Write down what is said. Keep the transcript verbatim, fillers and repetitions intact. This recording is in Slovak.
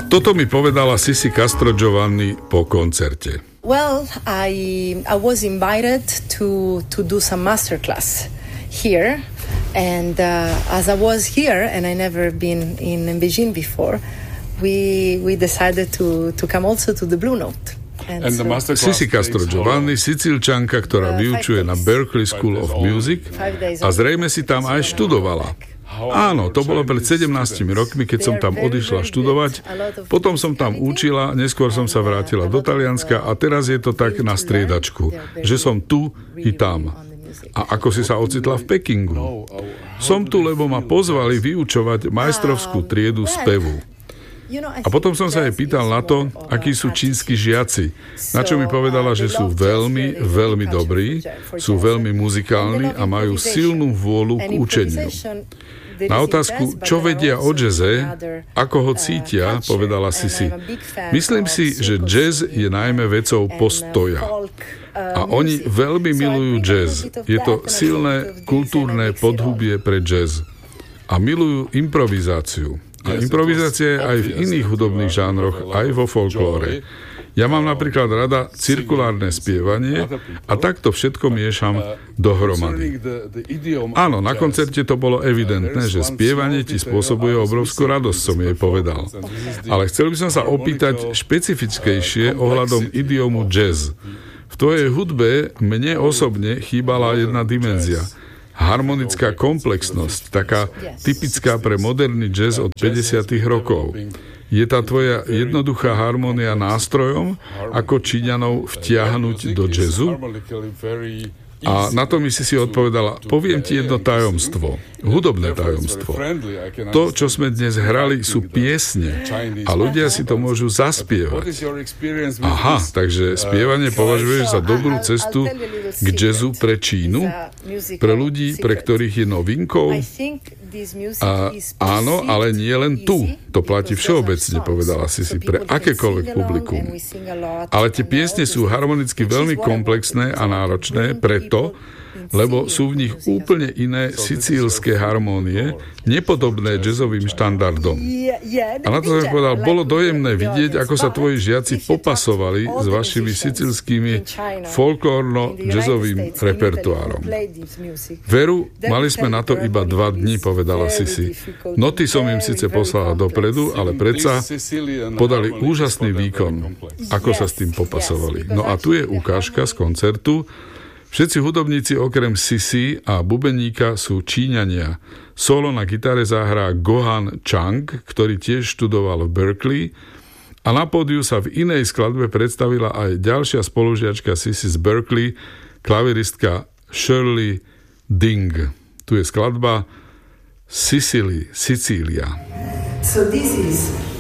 toto mi povedala Sisi Castrogiovanni po koncerte. Well, I I was invited to to do some masterclass here, and uh, as I was here and I never been in Beijing before, we we decided to to come also to the Blue Note. Sisi Castrogiovanni, Sicílčanka, ktorá vyučuje na Berklee School of Music a zrejme si tam aj študovala. Áno, to bolo pred sedemnástimi rokmi, keď som tam odišla študovať, potom som tam učila, neskôr som sa vrátila do Talianska a teraz je to tak na striedačku, že som tu i tam. A ako si sa ocitla v Pekingu? Som tu, lebo ma pozvali vyučovať majstrovskú triedu spevu. A potom som sa jej pýtal na to, akí sú čínsky žiaci, na čo mi povedala, že sú veľmi, veľmi dobrí, sú veľmi muzikálni a majú silnú vôľu k učeniu. Na otázku, čo vedia o jazze, ako ho cítia, povedala Sisi. Myslím si, že jazz je najmä vecou postoja. A oni veľmi milujú jazz. Je to silné kultúrne podhubie pre jazz. A milujú improvizáciu. A improvizácia je aj v iných hudobných žánroch, aj vo folklóre. Ja mám napríklad rada cirkulárne spievanie a takto všetko miešam dohromady. Áno, na koncerte to bolo evidentné, že spievanie ti spôsobuje obrovskú radosť, som jej povedal. Ale chcel by som sa opýtať špecifickejšie ohľadom idiomu jazz. V tvojej hudbe mne osobne chýbala jedna dimenzia. Harmonická komplexnosť, taká typická pre moderný jazz od päťdesiatych rokov. Je tá tvoja jednoduchá harmónia nástrojom, ako Číňanov vtiahnuť do jazzu? A na to mi si si odpovedala, poviem ti jedno tajomstvo, hudobné tajomstvo. To, čo sme dnes hrali, sú piesne a ľudia si to môžu zaspievať. Aha, takže spievanie považuješ za dobrú cestu k jazzu pre Čínu? Pre ľudí, pre ktorých je novinkou? A, áno, ale nie len tu. To platí všeobecne, povedala si si, pre akékoľvek publikum. Ale tie piesne sú harmonicky veľmi komplexné a náročné preto, lebo sú v nich úplne iné sicílske harmónie, nepodobné jazzovým štandardom. A na to som povedal, bolo dojemné vidieť, ako sa tvoji žiaci popasovali s vašimi sicílskými folklórno-jazzovým repertoárom. Veru, mali sme na to iba dva dni, povedala Sisi. Noty som im síce poslala dopredu, ale predsa podali úžasný výkon, ako sa s tým popasovali. No a tu je ukážka z koncertu. Všetci hudobníci okrem Sisi a bubeníka sú Číňania. Solo na gitare zahrá Gohan Chang, ktorý tiež študoval v Berklee, a na pódiu sa v inej skladbe predstavila aj ďalšia spolužiačka Sisi z Berklee, klaviristka Shirley Ding. Tu je skladba Sicily, Sicília. So this is